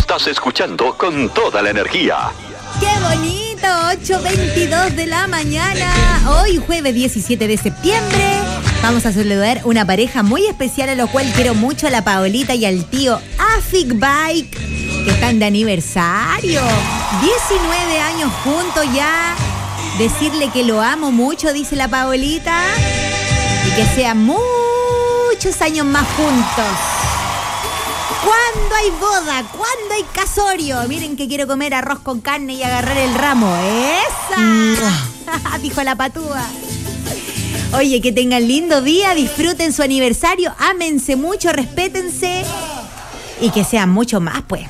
Estás escuchando con toda la energía. ¡Qué bonito! 8:22 de la mañana. Hoy, jueves 17 de septiembre, vamos a saludar una pareja muy especial a lo cual quiero mucho, a la Paolita y al tío Afik Bike, que están de aniversario. 19 años juntos ya. Decirle que lo amo mucho, dice la Paolita, y que sean muchos años más juntos. ¿Cuándo hay boda? ¿Cuándo hay casorio? Miren que quiero comer arroz con carne y agarrar el ramo. ¡Esa! Dijo la patúa. Oye, que tengan lindo día, disfruten su aniversario, ámense mucho, respétense y que sean mucho más, pues.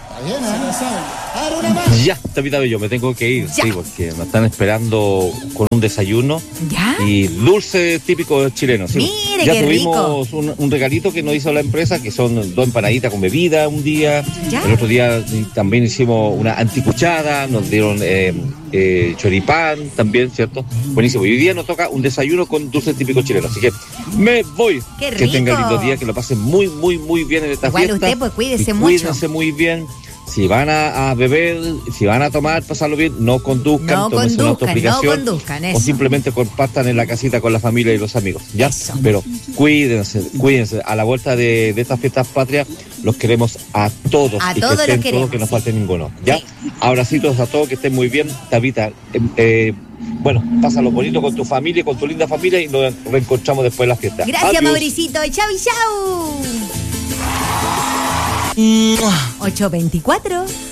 Ya, Tapita Bello, me tengo que ir, ya. Sí, porque me están esperando con un desayuno. ¿Ya? Y dulce típico chileno. Sí. Mire, ya qué tuvimos un regalito que nos hizo la empresa, que son 2 empanaditas con bebida un día. ¿Ya? El otro día también hicimos una anticuchada, nos dieron choripán también, ¿cierto? Buenísimo. Y hoy día nos toca un desayuno con dulce típico chileno. Así que me voy. ¡Qué Que tengan rico! lindo día, que lo pasen muy, muy, muy bien en esta Igual fiesta. usted, pues, cuídese Y mucho. Cuídense muy bien. Si van a beber, si van a tomar, pasarlo bien, no conduzcan, No tómense una conduzcan, autoaplicación, no conduzcan, o eso. simplemente compartan en la casita con la familia y los amigos, ¿ya? Eso. Pero cuídense. A la vuelta de estas fiestas patrias, los queremos a todos. A y todos que estén los queremos, todos, que no sí. falte ninguno, ¿ya? Sí. Abracitos a todos, que estén muy bien. Tabita, bueno, pásalo bonito con tu familia, con tu linda familia, y nos reencontramos después de las fiestas. Gracias, Adiós. Mauricito. Chau y chau. 8:24.